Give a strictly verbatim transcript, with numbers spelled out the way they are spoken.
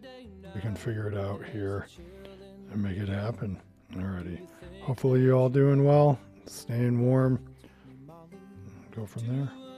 we can figure it out here and make it happen. Alrighty. Hopefully you all doing well, staying warm. Go from there.